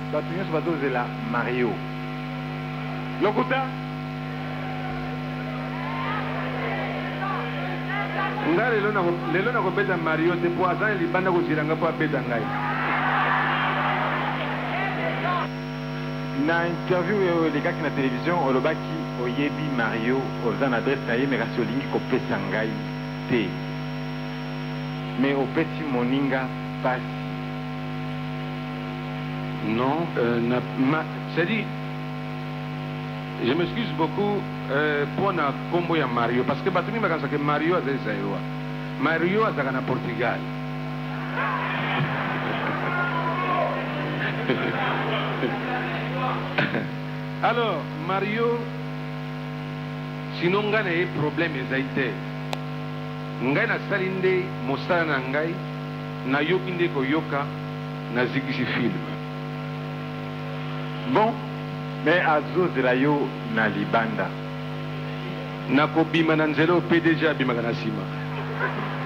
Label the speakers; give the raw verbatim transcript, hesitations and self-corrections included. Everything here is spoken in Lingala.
Speaker 1: bato nyonso bazozela Mario lokuta nga lelo nakobeta Mario te po aza libanda kozilanga po abeta ngai na interview oyo elekaki na télévision olobaki oyebi Mario oza na adresse na ye me kasi olingi kopesa ngai te mais opesi moninga pasi.
Speaker 2: Non, euh, c'est-à-dire, je m'excuse beaucoup euh, pour na combo ya Mario, parce que batumi makansa que Mario a zai zaiwa. Mario a zaka na Portugal. Alors, Mario, sinon nga na ye problème ezaite. Ngai na salinde mosala na ngai, na yoki nde koyoka, na zikisi film.
Speaker 1: Bon, mais azozela yo na libanda
Speaker 2: nakobima na nzela o P D G abimaka na nsima.